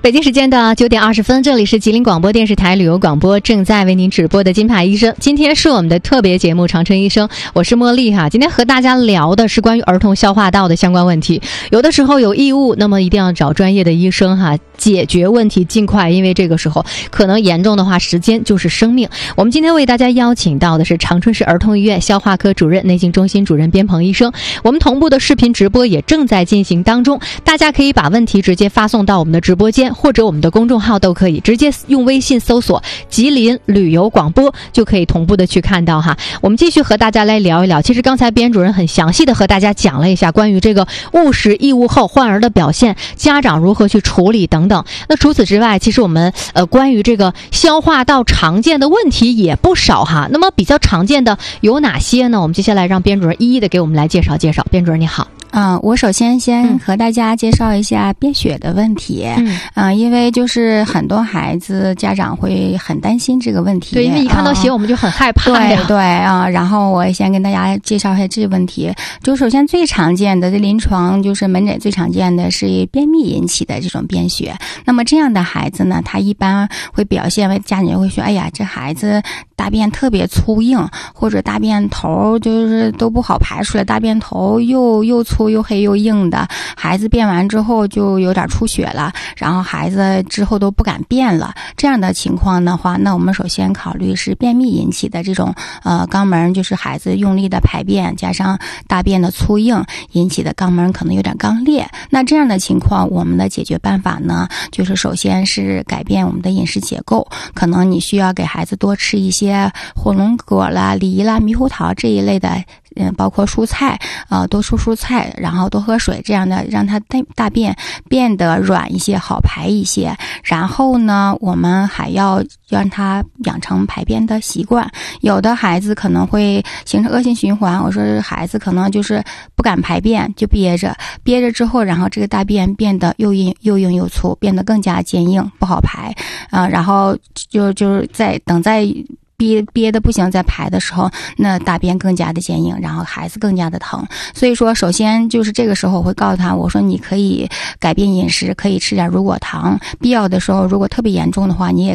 北京时间的9点20分，这里是吉林广播电视台旅游广播，正在为您直播的金牌医生。今天是我们的特别节目长春医生，我是茉莉哈。今天和大家聊的是关于儿童消化道的相关问题。有的时候有异物，那么一定要找专业的医生哈，解决问题尽快，因为这个时候可能严重的话，时间就是生命。我们今天为大家邀请到的是长春市儿童医院消化科主任、内镜中心主任边鹏医生。我们同步的视频直播也正在进行当中，大家可以把问题直接发送到我们的直播间或者我们的公众号都可以，直接用微信搜索吉林旅游广播就可以同步的去看到哈。我们继续和大家来聊一聊，其实刚才边主任很详细的和大家讲了一下关于这个误食异物后患儿的表现，家长如何去处理等等。那除此之外，其实我们关于这个消化道常见的问题也不少哈。那么比较常见的有哪些呢？我们接下来让边主任一一的给我们来介绍介绍。边主任你好。 我首先和大家介绍一下便血的问题。因为就是很多孩子家长会很担心这个问题。 对，因为一看到血我们就很害怕呀。 对然后我先跟大家介绍一下这个问题。就首先最常见的，在临床就是门诊最常见的是便秘引起的这种便血。那么这样的孩子呢，他一般会表现为家长会说，哎呀，这孩子大便特别粗硬，或者大便头就是都不好排出来，大便头又粗又黑又硬的，孩子便完之后就有点出血了，然后孩子之后都不敢便了。这样的情况的话，那我们首先考虑是便秘引起的这种肛门，就是孩子用力的排便加上大便的粗硬引起的肛门可能有点肛裂。那这样的情况，我们的解决办法呢，就是首先是改变我们的饮食结构，可能你需要给孩子多吃一些火龙果啦、梨啦、猕猴桃这一类的，包括蔬菜，多吃蔬菜，然后多喝水，这样的让他大便变得软一些，好排一些。然后呢，我们还要让他养成排便的习惯。有的孩子可能会形成恶性循环，我说孩子可能就是不敢排便，就憋着之后，然后这个大便变得又硬又粗，变得更加坚硬，不好排然后就是在憋的不行，在排的时候，那大便更加的坚硬，然后孩子更加的疼。所以说首先就是这个时候我会告诉他，我说你可以改变饮食，可以吃点乳果糖，必要的时候如果特别严重的话，你也